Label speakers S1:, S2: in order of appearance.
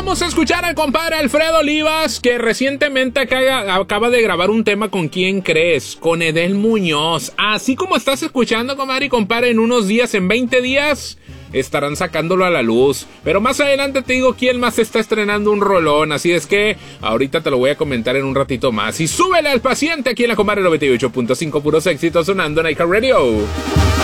S1: vamos a escuchar al compadre Alfredo Olivas, que recientemente acaba de grabar un tema con ¿Quién crees? Con Edel Muñoz. Así como estás escuchando, comadre y compadre, en unos días, en 20 días, estarán sacándolo a la luz. Pero más adelante te digo quién más está estrenando un rolón. Así es que ahorita te lo voy a comentar en un ratito más. Y súbele al paciente aquí en la comadre 98.5, puros éxitos sonando en iHeartRadio.